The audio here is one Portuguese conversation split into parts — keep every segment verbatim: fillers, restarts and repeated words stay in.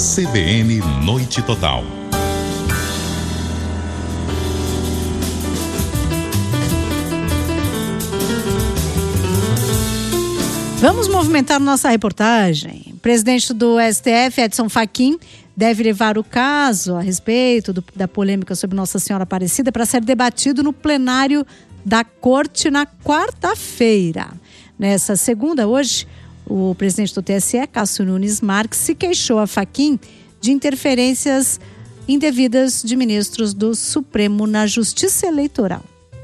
C B N Noite Total. Vamos movimentar nossa reportagem. O presidente do S T F, Edson Fachin, deve levar o caso a respeito do, da polêmica sobre Nossa Senhora Aparecida para ser debatido no plenário da Corte na quarta-feira. Nessa segunda, hoje, o presidente do T S E, Cássio Nunes Marques, se queixou a Fachin de interferências indevidas de ministros do Supremo na Justiça Eleitoral.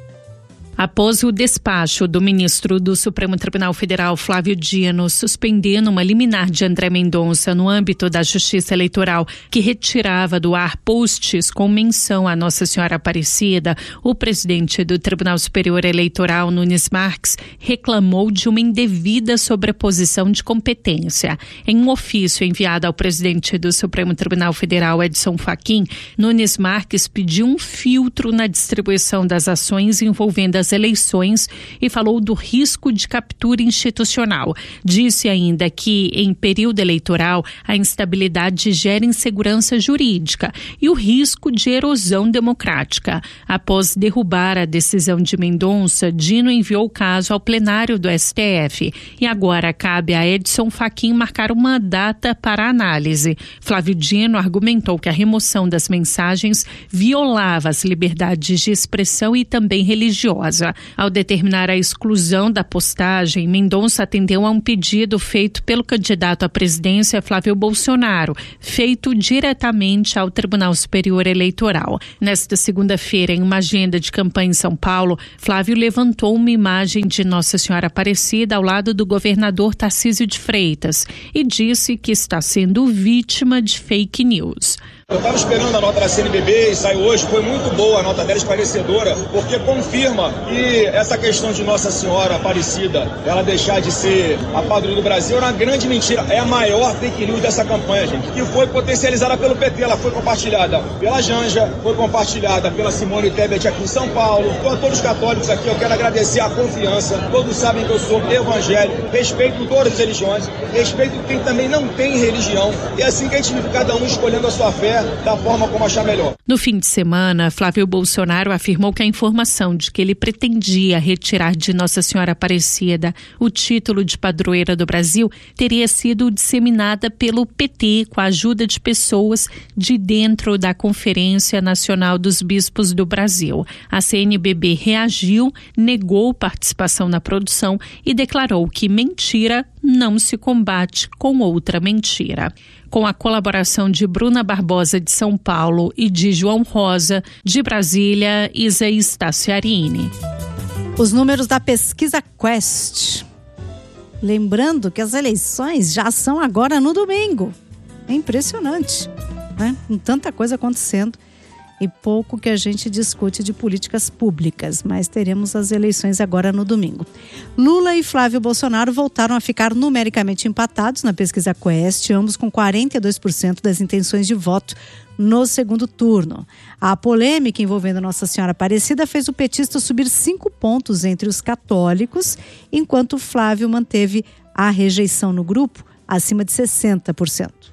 Após o despacho do ministro do Supremo Tribunal Federal, Flávio Dino, suspendendo uma liminar de André Mendonça no âmbito da Justiça Eleitoral, que retirava do ar posts com menção a Nossa Senhora Aparecida, o presidente do Tribunal Superior Eleitoral, Nunes Marques, reclamou de uma indevida sobreposição de competência. Em um ofício enviado ao presidente do Supremo Tribunal Federal, Edson Fachin, Nunes Marques pediu um filtro na distribuição das ações envolvendo as eleições e falou do risco de captura institucional. Disse ainda que, em período eleitoral, a instabilidade gera insegurança jurídica e o risco de erosão democrática. Após derrubar a decisão de Mendonça, Dino enviou o caso ao plenário do S T F e agora cabe a Edson Fachin marcar uma data para análise. Flávio Dino argumentou que a remoção das mensagens violava as liberdades de expressão e também religiosa. Ao determinar a exclusão da postagem, Mendonça atendeu a um pedido feito pelo candidato à presidência Flávio Bolsonaro, feito diretamente ao Tribunal Superior Eleitoral. Nesta segunda-feira, em uma agenda de campanha em São Paulo, Flávio levantou uma imagem de Nossa Senhora Aparecida ao lado do governador Tarcísio de Freitas e disse que está sendo vítima de fake news. Eu estava esperando a nota da C N B B e saiu hoje, foi muito boa a nota dela, esclarecedora, porque confirma que essa questão de Nossa Senhora Aparecida, ela deixar de ser a padroeira do Brasil, era uma grande mentira. É a maior fake news dessa campanha, gente, que foi potencializada pelo P T. Ela foi compartilhada pela Janja, foi compartilhada pela Simone Tebet aqui em São Paulo. Então, a todos os católicos aqui, eu quero agradecer a confiança. Todos sabem que eu sou evangélico, respeito todas as religiões, respeito quem também não tem religião. É assim que a gente vive, cada um escolhendo a sua fé da forma como achar melhor. No fim de semana, Flávio Bolsonaro afirmou que a informação de que ele pretendia retirar de Nossa Senhora Aparecida o título de padroeira do Brasil teria sido disseminada pelo P T com a ajuda de pessoas de dentro da Conferência Nacional dos Bispos do Brasil. A C N B B reagiu, negou participação na produção e declarou que mentira não se combate com outra mentira. Com a colaboração de Bruna Barbosa de São Paulo e de João Rosa, de Brasília, Isaías Tassiarini. Os números da pesquisa Quest. Lembrando que as eleições já são agora no domingo. É impressionante, né? Com tanta coisa acontecendo e pouco que a gente discute de políticas públicas, mas teremos as eleições agora no domingo. Lula e Flávio Bolsonaro voltaram a ficar numericamente empatados na pesquisa Quest, ambos com quarenta e dois por cento das intenções de voto no segundo turno. A polêmica envolvendo Nossa Senhora Aparecida fez o petista subir cinco pontos entre os católicos, enquanto Flávio manteve a rejeição no grupo acima de sessenta por cento.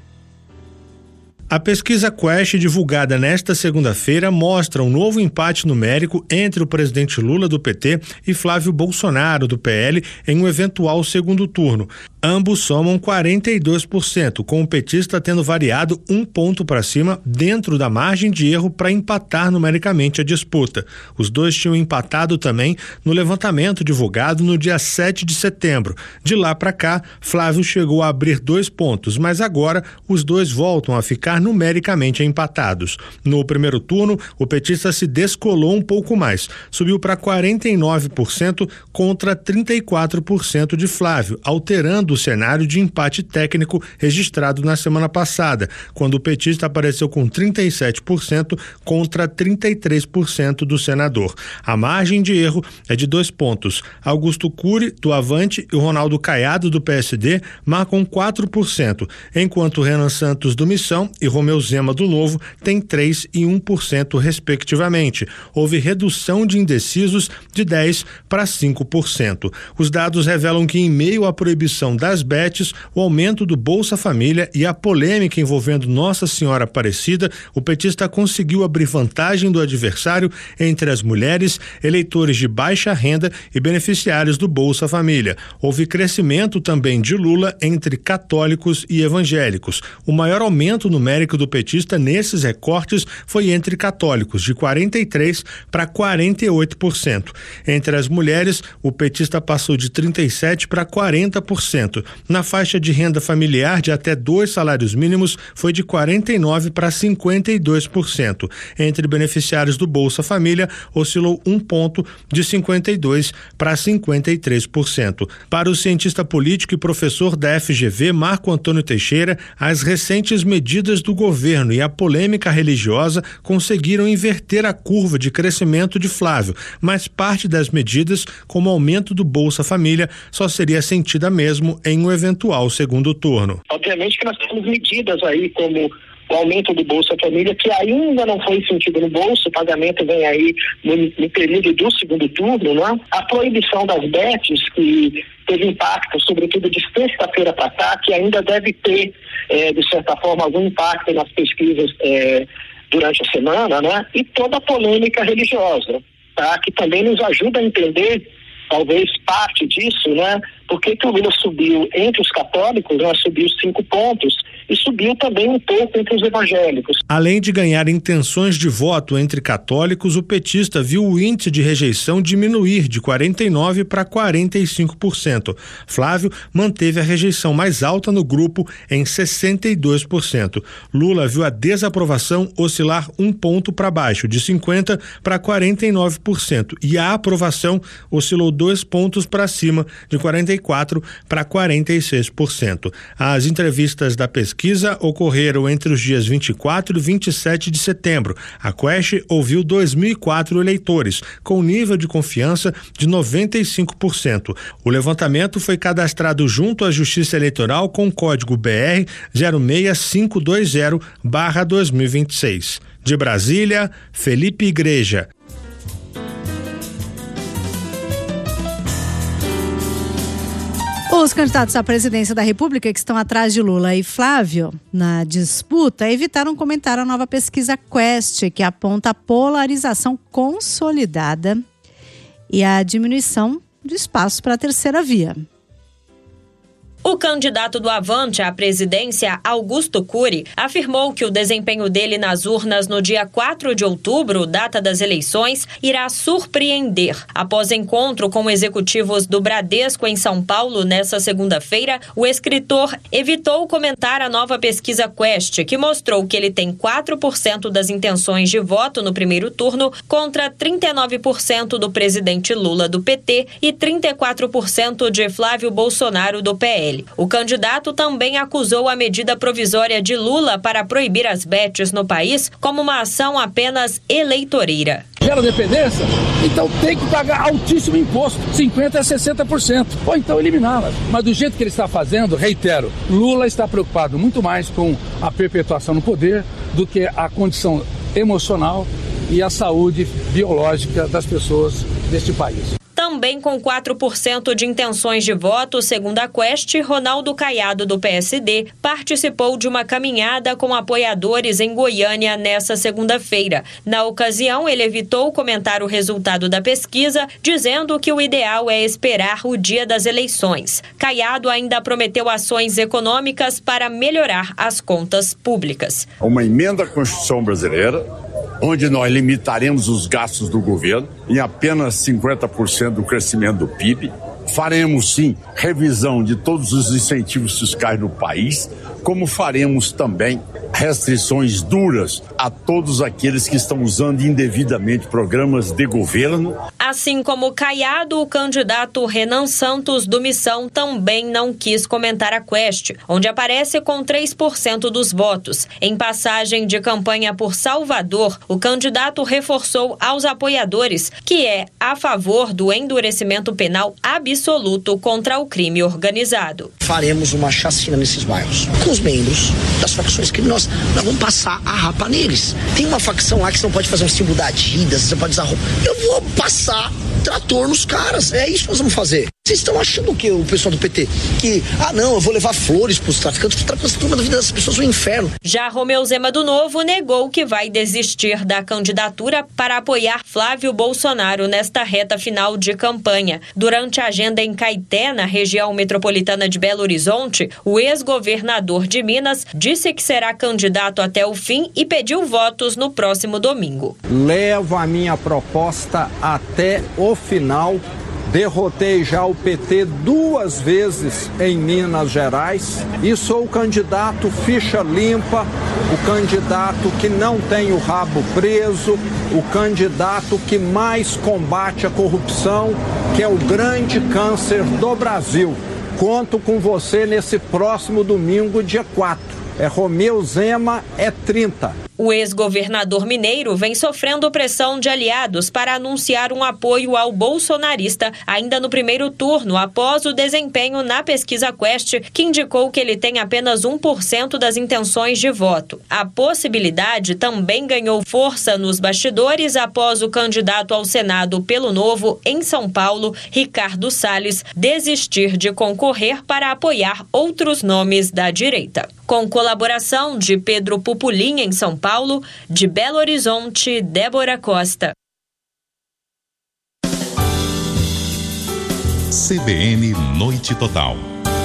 A pesquisa Quest, divulgada nesta segunda-feira, mostra um novo empate numérico entre o presidente Lula, do P T, e Flávio Bolsonaro, do P L, em um eventual segundo turno. Ambos somam quarenta e dois por cento, com o petista tendo variado um ponto para cima dentro da margem de erro para empatar numericamente a disputa. Os dois tinham empatado também no levantamento divulgado no dia sete de setembro. De lá para cá, Flávio chegou a abrir dois pontos, mas agora os dois voltam a ficar numericamente empatados. No primeiro turno, o petista se descolou um pouco mais, subiu para quarenta e nove por cento contra trinta e quatro por cento de Flávio, alterando o cenário de empate técnico registrado na semana passada, quando o petista apareceu com trinta e sete por cento contra trinta e três por cento do senador. A margem de erro é de dois pontos. Augusto Cury, do Avante, e o Ronaldo Caiado, do P S D, marcam quatro por cento, enquanto Renan Santos, do Missão, e e Romeu Zema do Novo têm três por cento e um por cento respectivamente. Houve redução de indecisos de dez por cento para cinco por cento. Os dados revelam que, em meio à proibição das bets, o aumento do Bolsa Família e a polêmica envolvendo Nossa Senhora Aparecida, o petista conseguiu abrir vantagem do adversário entre as mulheres, eleitores de baixa renda e beneficiários do Bolsa Família. Houve crescimento também de Lula entre católicos e evangélicos. O maior aumento numérico do petista nesses recortes foi entre católicos, de quarenta e três por cento para quarenta e oito por cento. Entre as mulheres, o petista passou de trinta e sete por cento para quarenta por cento. Na faixa de renda familiar de até dois salários mínimos, foi de quarenta e nove por cento para cinquenta e dois por cento. Entre beneficiários do Bolsa Família, oscilou um ponto, de cinquenta e dois por cento para cinquenta e três por cento. Para o cientista político e professor da F G V, Marco Antônio Teixeira, as recentes medidas do governo e a polêmica religiosa conseguiram inverter a curva de crescimento de Flávio, mas parte das medidas, como o aumento do Bolsa Família, só seria sentida mesmo em um eventual segundo turno. Obviamente que nós temos medidas aí como o aumento do Bolsa Família, que ainda não foi sentido no bolso, o pagamento vem aí no, no período do segundo turno, né? A proibição das bets, que teve impacto, sobretudo de sexta-feira para cá, que ainda deve ter, é, de certa forma, algum impacto nas pesquisas é, durante a semana, né? E toda a polêmica religiosa, tá? Que também nos ajuda a entender, talvez, parte disso, né? Porque que o Lula subiu entre os católicos, né? Subiu cinco pontos, e subiu também um pouco entre os evangélicos. Além de ganhar intenções de voto entre católicos, o petista viu o índice de rejeição diminuir de quarenta e nove por cento para quarenta e cinco por cento. Flávio manteve a rejeição mais alta no grupo em sessenta e dois por cento. Lula viu a desaprovação oscilar um ponto para baixo, de cinquenta por cento para quarenta e nove por cento, e a aprovação oscilou dois pontos para cima, de quarenta e quatro por cento para quarenta e seis por cento. As entrevistas da pesquisa pesquisa ocorreram entre os dias vinte e quatro e vinte e sete de setembro. A Quest ouviu dois mil e quatro eleitores, com nível de confiança de noventa e cinco por cento. O levantamento foi cadastrado junto à Justiça Eleitoral com código B R zero seis cinco dois zero barra dois mil e vinte e seis. De Brasília, Felipe Igreja. Os candidatos à presidência da República que estão atrás de Lula e Flávio na disputa evitaram comentar a nova pesquisa Quest, que aponta a polarização consolidada e a diminuição de espaço para a terceira via. O candidato do Avante à presidência, Augusto Cury, afirmou que o desempenho dele nas urnas no dia quatro de outubro, data das eleições, irá surpreender. Após encontro com executivos do Bradesco em São Paulo nesta segunda-feira, o escritor evitou comentar a nova pesquisa Quest, que mostrou que ele tem quatro por cento das intenções de voto no primeiro turno contra trinta e nove por cento do presidente Lula do P T e trinta e quatro por cento de Flávio Bolsonaro do P L. O candidato também acusou a medida provisória de Lula para proibir as bets no país como uma ação apenas eleitoreira. Gera dependência? Então tem que pagar altíssimo imposto, cinquenta por cento a sessenta por cento, ou então eliminá-las. Mas do jeito que ele está fazendo, reitero, Lula está preocupado muito mais com a perpetuação no poder do que a condição emocional e a saúde biológica das pessoas deste país. Também com quatro por cento de intenções de voto, segundo a Quest, Ronaldo Caiado, do P S D, participou de uma caminhada com apoiadores em Goiânia nesta segunda-feira. Na ocasião, ele evitou comentar o resultado da pesquisa, dizendo que o ideal é esperar o dia das eleições. Caiado ainda prometeu ações econômicas para melhorar as contas públicas. Uma emenda à Constituição brasileira, onde nós limitaremos os gastos do governo em apenas cinquenta por cento do crescimento do P I B. Faremos, sim, revisão de todos os incentivos fiscais no país, como faremos também restrições duras a todos aqueles que estão usando indevidamente programas de governo. Assim como Caiado, o candidato Renan Santos, do Missão, também não quis comentar a Quest, onde aparece com três por cento dos votos. Em passagem de campanha por Salvador, o candidato reforçou aos apoiadores que é a favor do endurecimento penal absoluto contra o crime organizado. Faremos uma chacina nesses bairros, com os membros das facções criminosas. caras, nós vamos passar a rapa neles. Tem uma facção lá que você não pode fazer um símbolo da Adidas, você pode usar roupa. Eu vou passar trator nos caras, é isso que nós vamos fazer. Vocês estão achando o que, o pessoal do P T? Que, ah não, eu vou levar flores pros traficantes, os traficantes estão na vida das pessoas, um inferno. Já Romeu Zema do Novo negou que vai desistir da candidatura para apoiar Flávio Bolsonaro nesta reta final de campanha. Durante a agenda em Caeté, na região metropolitana de Belo Horizonte, o ex-governador de Minas disse que será candidato até o fim e pediu votos no próximo domingo. Levo a minha proposta até o final. Derrotei já o P T duas vezes em Minas Gerais e sou o candidato ficha limpa, o candidato que não tem o rabo preso, o candidato que mais combate a corrupção, que é o grande câncer do Brasil. Conto com você nesse próximo domingo, dia quatro. É Romeu Zema, é trinta. O ex-governador mineiro vem sofrendo pressão de aliados para anunciar um apoio ao bolsonarista ainda no primeiro turno, após o desempenho na pesquisa Quest, que indicou que ele tem apenas um por cento das intenções de voto. A possibilidade também ganhou força nos bastidores após o candidato ao Senado pelo Novo, em São Paulo, Ricardo Salles, desistir de concorrer para apoiar outros nomes da direita. Com colaboração de Pedro Pupulinha, em São Paulo, de Belo Horizonte, Débora Costa. C B N Noite Total.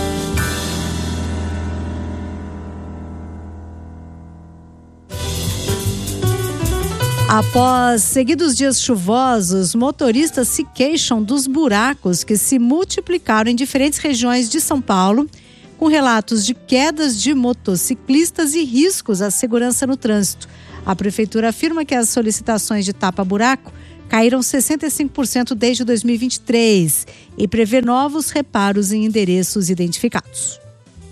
Após seguidos dias chuvosos, motoristas se queixam dos buracos que se multiplicaram em diferentes regiões de São Paulo, com relatos de quedas de motociclistas e riscos à segurança no trânsito. A prefeitura afirma que as solicitações de tapa-buraco caíram sessenta e cinco por cento desde dois mil e vinte e três e prevê novos reparos em endereços identificados.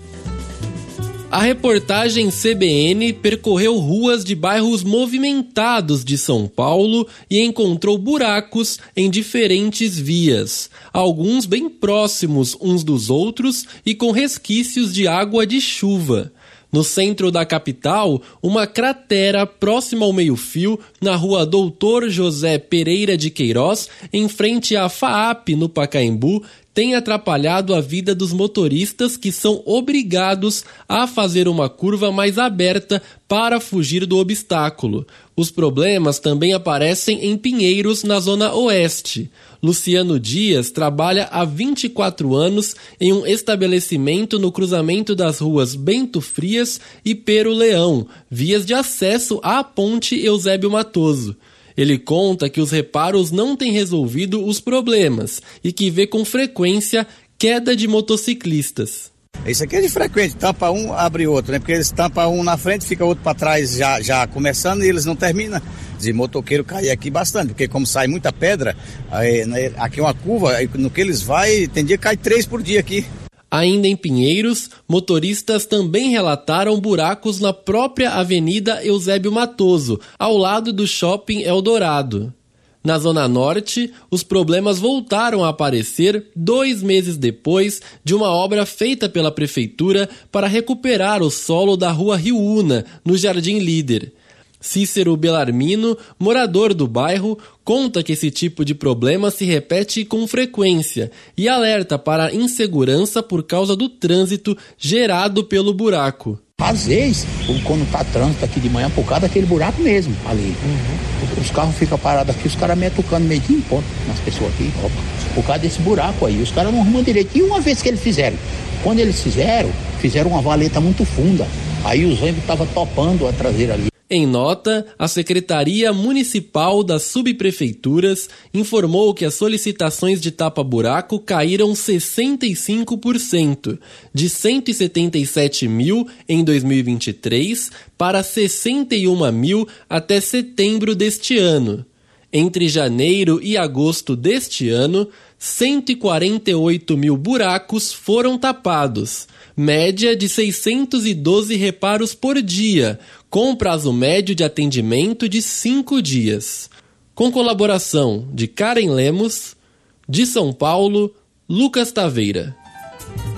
A reportagem C B N percorreu ruas de bairros movimentados de São Paulo e encontrou buracos em diferentes vias, alguns bem próximos uns dos outros e com resquícios de água de chuva. No centro da capital, uma cratera próxima ao meio-fio, na rua Doutor José Pereira de Queiroz, em frente à FAAP, no Pacaembu, tem atrapalhado a vida dos motoristas que são obrigados a fazer uma curva mais aberta para fugir do obstáculo. Os problemas também aparecem em Pinheiros, na zona oeste. Luciano Dias trabalha há vinte e quatro anos em um estabelecimento no cruzamento das ruas Bento Frias e Pero Leão, vias de acesso à ponte Eusébio Matoso. Ele conta que os reparos não têm resolvido os problemas e que vê com frequência queda de motociclistas. Isso aqui é de frequente, tampa um, abre outro, né? Porque eles tampam um na frente, fica outro para trás já, já começando e eles não terminam. De motoqueiro cair aqui bastante, porque como sai muita pedra, aí, né, aqui é uma curva, aí, no que eles vão, tem dia que cai três por dia aqui. Ainda em Pinheiros, motoristas também relataram buracos na própria Avenida Eusébio Matoso, ao lado do Shopping Eldorado. Na Zona Norte, os problemas voltaram a aparecer dois meses depois de uma obra feita pela Prefeitura para recuperar o solo da Rua Rio Una, no Jardim Líder. Cícero Belarmino, morador do bairro, conta que esse tipo de problema se repete com frequência e alerta para a insegurança por causa do trânsito gerado pelo buraco. Às vezes, quando tá trânsito aqui de manhã, por causa daquele buraco mesmo, ali. Uhum. Os carros ficam parados aqui, os caras meio tocando meio de ponto nas pessoas aqui, opa, por causa desse buraco aí. Os caras não arrumam direito. E uma vez que eles fizeram, quando eles fizeram, fizeram uma valeta muito funda. Aí os ônibus estavam topando a traseira ali. Em nota, a Secretaria Municipal das Subprefeituras informou que as solicitações de tapa-buraco caíram sessenta e cinco por cento, de cento e setenta e sete mil em dois mil e vinte e três para sessenta e um mil até setembro deste ano. Entre janeiro e agosto deste ano, cento e quarenta e oito mil buracos foram tapados, média de seiscentos e doze reparos por dia, com prazo médio de atendimento de cinco dias. Com colaboração de Karen Lemos, de São Paulo, Lucas Taveira.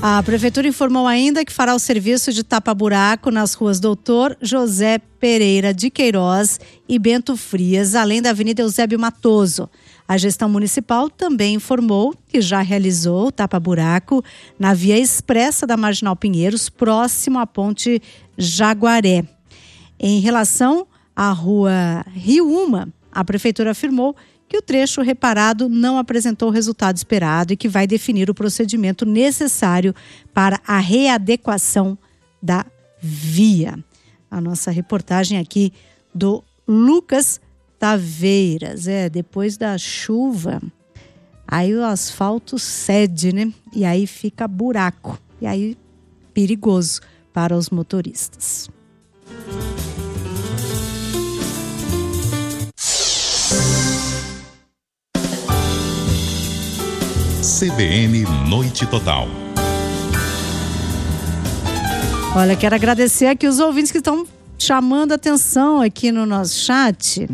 A Prefeitura informou ainda que fará o serviço de tapa-buraco nas ruas Doutor José Pereira de Queiroz e Bento Frias, além da Avenida Eusébio Matoso. A gestão municipal também informou que já realizou o tapa-buraco na via expressa da Marginal Pinheiros, próximo à ponte Jaguaré. Em relação à rua Rio Uma, a Prefeitura afirmou que o trecho reparado não apresentou o resultado esperado e que vai definir o procedimento necessário para a readequação da via. A nossa reportagem aqui do Lucas Taveiras. É, depois da chuva, aí o asfalto cede, né? E aí fica buraco. E aí perigoso para os motoristas. C B N Noite Total. Olha, quero agradecer aqui os ouvintes que estão chamando a atenção aqui no nosso chat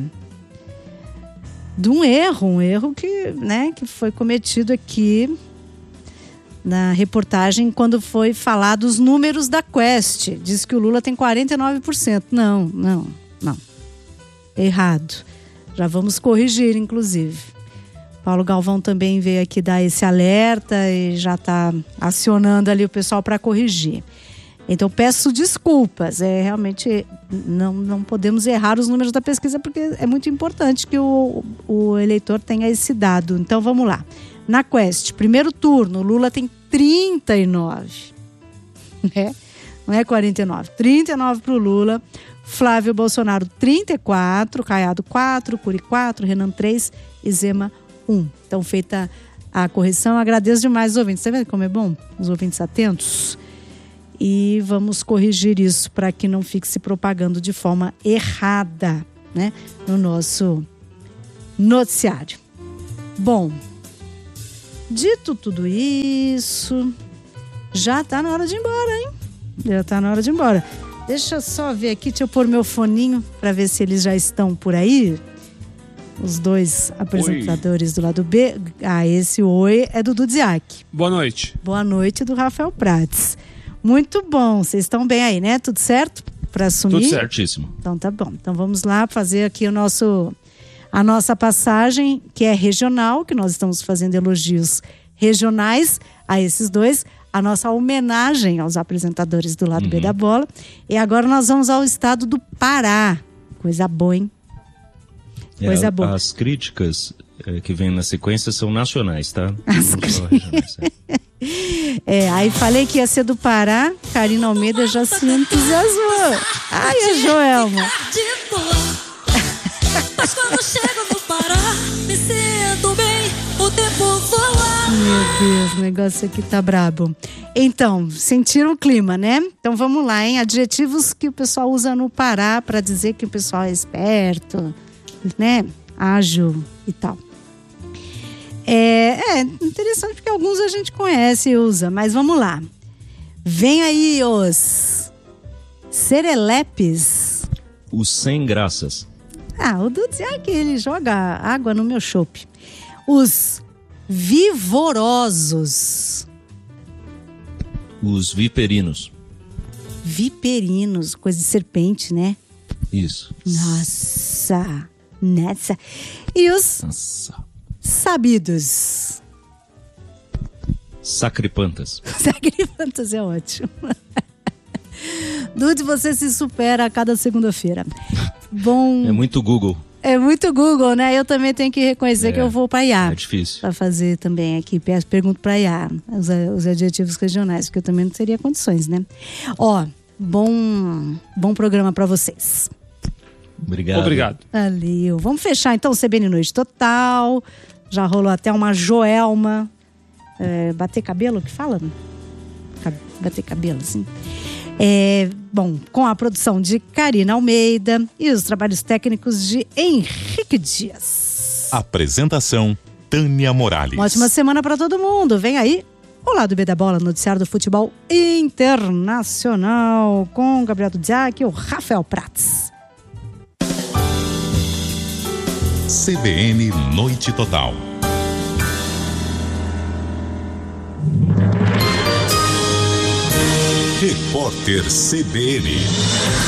de um erro, um erro que, né, que foi cometido aqui na reportagem quando foi falado os números da Quest. Diz que o Lula tem quarenta e nove por cento. Não, não, não. Errado. Já vamos corrigir, inclusive. Paulo Galvão também veio aqui dar esse alerta e já está acionando ali o pessoal para corrigir. Então peço desculpas, é, realmente não, não podemos errar os números da pesquisa porque é muito importante que o, o eleitor tenha esse dado. Então vamos lá. Na Quest, primeiro turno, Lula tem trinta e nove. É, não é quarenta e nove. trinta e nove para o Lula. Flávio Bolsonaro trinta e quatro, Caiado quatro, Cury quatro, Renan três e Zema um. Então, feita a correção, agradeço demais os ouvintes. Você vê como é bom? Os ouvintes atentos. E vamos corrigir isso para que não fique se propagando de forma errada, né, no nosso noticiário. Bom, dito tudo isso, já está na hora de ir embora, hein? Já está na hora de ir embora. Deixa eu só ver aqui, deixa eu pôr meu foninho para ver se eles já estão por aí. Os dois apresentadores oi. Do lado B. Ah, esse oi é do Dudziak. Boa noite. Boa noite do Rafael Prates. Muito bom, vocês estão bem aí, né? Tudo certo para assumir? Tudo certíssimo. Então tá bom. Então vamos lá fazer aqui o nosso, a nossa passagem, que é regional, que nós estamos fazendo elogios regionais a esses dois. A nossa homenagem aos apresentadores do lado uhum. B da bola. E agora nós vamos ao estado do Pará. Coisa boa, hein? Coisa é, boa. As críticas é, que vêm na sequência são nacionais, tá? As regionais, é. é, aí falei que ia ser do Pará, Karina Almeida já se entusiasmou. Ai, a Joelma. Mas quando chego no Pará, me sinto bem, o tempo voa. Meu Deus, o negócio aqui tá brabo. Então, sentiram o clima, né? Então vamos lá, hein? Adjetivos que o pessoal usa no Pará para dizer que o pessoal é esperto, né? Ágil e tal. É, é interessante porque alguns a gente conhece e usa, mas vamos lá. Vem aí os serelepes. Os sem graças. Ah, o Dudes é aquele, ele joga água no meu chope. Os vivorosos. Os viperinos. Viperinos, coisa de serpente, né? Isso. Nossa, nessa. E os Nossa. sabidos. Sacripantas. Sacripantas é ótimo. Dude, você se supera a cada segunda-feira. Bom. É muito Google. É muito Google, né? Eu também tenho que reconhecer é, que eu vou para I A. É difícil. Para fazer também aqui, pergunto para I A os, os adjetivos regionais, porque eu também não teria condições, né? Ó, bom, bom programa para vocês. Obrigado. Obrigado. Valeu. Vamos fechar então o C B N Noite Total. Já rolou até uma Joelma. É, bater cabelo, que fala? Bater cabelo, assim. É, bom, com a produção de Karina Almeida e os trabalhos técnicos de Henrique Dias. Apresentação, Tânia Morales. Uma ótima semana para todo mundo. Vem aí o Lado B da Bola, noticiário do futebol internacional, com Gabriel Dudziak e o Rafael Prates. C B N Noite Total. Repórter C B N.